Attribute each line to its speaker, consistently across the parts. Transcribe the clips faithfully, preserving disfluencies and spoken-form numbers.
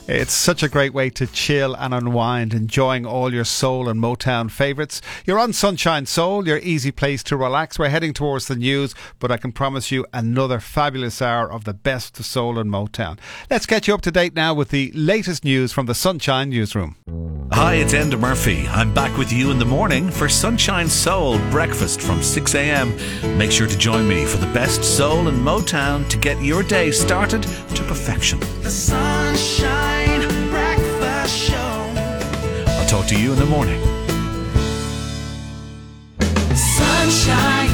Speaker 1: It's such a great way to chill and unwind, enjoying all your soul and Motown favourites. You're on Sunshine Soul, your easy place to relax. We're heading towards the news, but I can promise you another fabulous hour of the best of soul and Motown. Let's get you up to date now with the latest news from the Sunshine Newsroom.
Speaker 2: Hi, it's Enda Murphy. I'm back with you in the morning for Sunshine Soul breakfast from six a.m. Make sure to join me for the best soul and Motown to get your day started to perfection.
Speaker 3: The Sunshine Breakfast Show.
Speaker 2: I'll talk to you in the morning.
Speaker 3: Sunshine.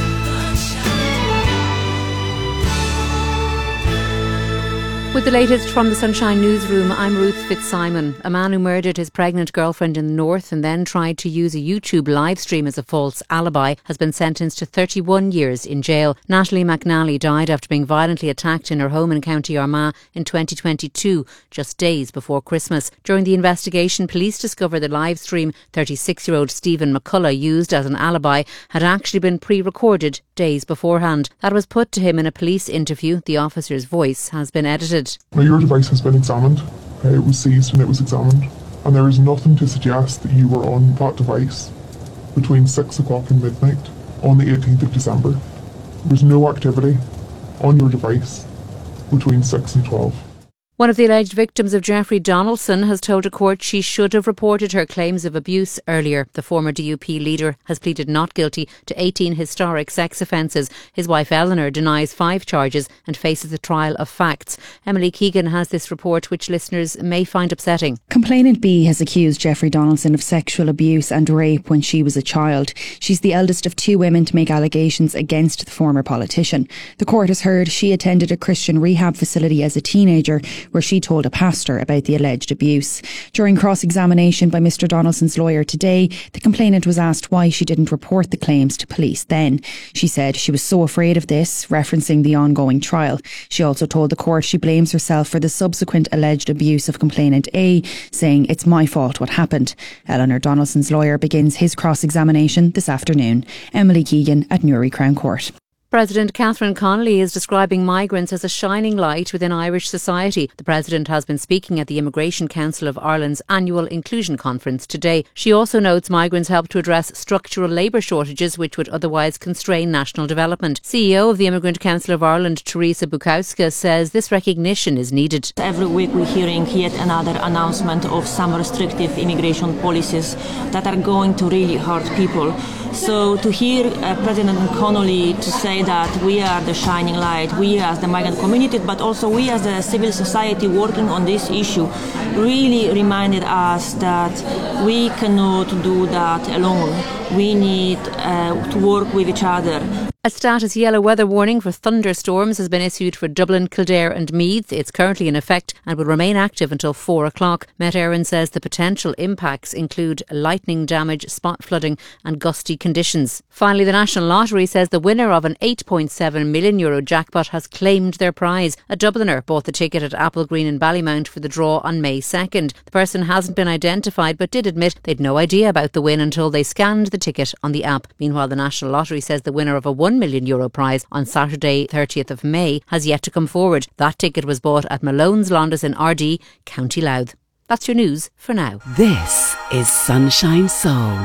Speaker 4: With the latest from the Sunshine Newsroom, I'm Ruth Fitzsimon. A man who murdered his pregnant girlfriend in the north and then tried to use a YouTube live stream as a false alibi has been sentenced to thirty-one years in jail. Natalie McNally died after being violently attacked in her home in County Armagh in twenty twenty-two, just days before Christmas. During the investigation, police discovered the live stream thirty-six-year-old Stephen McCullough used as an alibi had actually been pre-recorded days beforehand. That was put to him in a police interview. The officer's voice has been edited.
Speaker 5: Now, your device has been examined. Uh, it was seized and it was examined. And there is nothing to suggest that you were on that device between six o'clock and midnight on the eighteenth of December. There was no activity on your device between six and twelve.
Speaker 4: One of the alleged victims of Jeffrey Donaldson has told a court she should have reported her claims of abuse earlier. The former D U P leader has pleaded not guilty to eighteen historic sex offences. His wife Eleanor denies five charges and faces a trial of facts. Emily Keegan has this report, which listeners may find upsetting.
Speaker 6: Complainant B has accused Jeffrey Donaldson of sexual abuse and rape when she was a child. She's the eldest of two women to make allegations against the former politician. The court has heard she attended a Christian rehab facility as a teenager, where she told a pastor about the alleged abuse. During cross-examination by Mr Donaldson's lawyer today, the complainant was asked why she didn't report the claims to police then. She said she was so afraid of this, referencing the ongoing trial. She also told the court she blames herself for the subsequent alleged abuse of complainant A, saying it's my fault what happened. Eleanor Donaldson's lawyer begins his cross-examination this afternoon. Emily Keegan at Newry Crown Court.
Speaker 4: President Catherine Connolly is describing migrants as a shining light within Irish society. The President has been speaking at the Immigration Council of Ireland's annual Inclusion Conference today. She also notes migrants help to address structural labour shortages which would otherwise constrain national development. C E O of the Immigrant Council of Ireland, Teresa Bukowska, says this recognition is needed.
Speaker 7: Every week we're hearing yet another announcement of some restrictive immigration policies that are going to really hurt people. So to hear uh, President Connolly to say that we are the shining light, we as the migrant community, but also we as the civil society working on this issue, really reminded us that we cannot do that alone. We need uh, to work with each other.
Speaker 4: A status yellow weather warning for thunderstorms has been issued for Dublin, Kildare and Meath. It's currently in effect and will remain active until four o'clock. Met Éireann says the potential impacts include lightning damage, spot flooding and gusty conditions. Finally, the National Lottery says the winner of an eight point seven million euro jackpot has claimed their prize. A Dubliner bought the ticket at Applegreen in Ballymount for the draw on May second. The person hasn't been identified but did admit they'd no idea about the win until they scanned the ticket on the app. Meanwhile, the National Lottery says the winner of a one million euro prize on Saturday thirtieth of May has yet to come forward. That ticket was bought at Malone's Londis in R D, County Louth. That's your news for now.
Speaker 8: This is Sunshine Soul.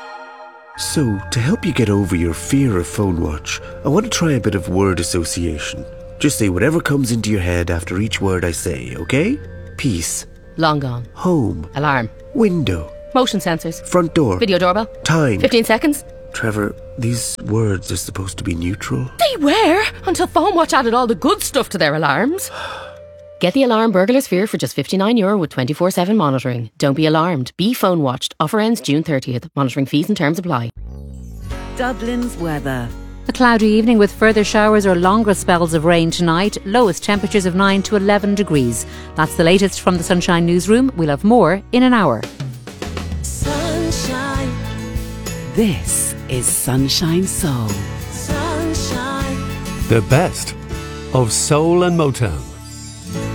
Speaker 9: So, to help you get over your fear of phone watch, I want to try a bit of word association. Just say whatever comes into your head after each word I say, okay? Peace.
Speaker 10: Long gone.
Speaker 9: Home.
Speaker 10: Alarm.
Speaker 9: Window.
Speaker 10: Motion sensors.
Speaker 9: Front door.
Speaker 10: Video doorbell.
Speaker 9: Time.
Speaker 10: fifteen seconds.
Speaker 9: Trevor, these words are supposed to be neutral.
Speaker 10: They were, until Phone Watch added all the good stuff to their alarms. Get the alarm Burglar Sphere for just fifty-nine euro with twenty-four seven monitoring. Don't be alarmed. Be phone watched. Offer ends June thirtieth. Monitoring fees and terms apply.
Speaker 8: Dublin's weather.
Speaker 4: A cloudy evening with further showers or longer spells of rain tonight. Lowest temperatures of nine to eleven degrees. That's the latest from the Sunshine Newsroom. We'll have more in an hour.
Speaker 3: Sunshine.
Speaker 8: This is Sunshine Soul.
Speaker 3: Sunshine.
Speaker 11: The best of soul and Motown.